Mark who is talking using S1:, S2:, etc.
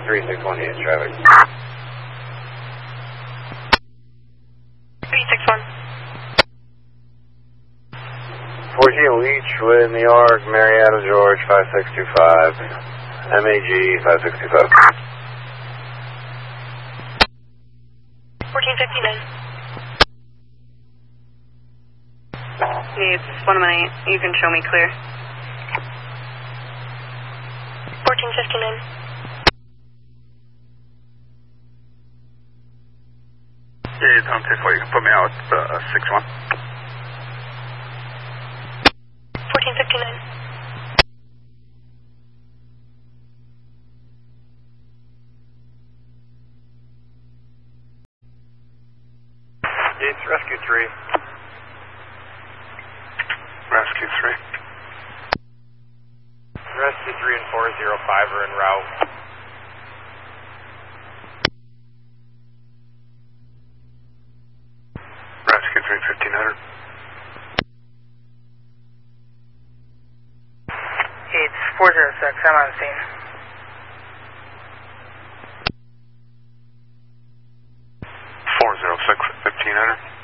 S1: 361 units traffic.
S2: 361.
S1: 14 Leach with New York, Marietta, George, 5625. MAG, 5625.
S2: 1459. It's 1 minute. You can show me clear. 1459.
S3: Yeah, it's on 2-4. You can put me out with 6-1.
S2: 1459.
S1: It's Rescue 3.
S3: Rescue 3.
S1: Rescue 3 and 405 are en route.
S3: Rescue 3, 1500.
S4: It's 406. I'm on scene.
S3: 406, 1500.